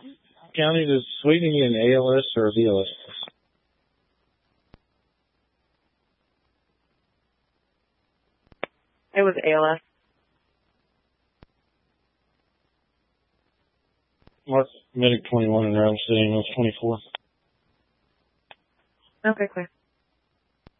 County, does Sweden get an ALS or a BLS? It was ALS. Mark Medic 21 in Round City, and it was 24. Okay, clear.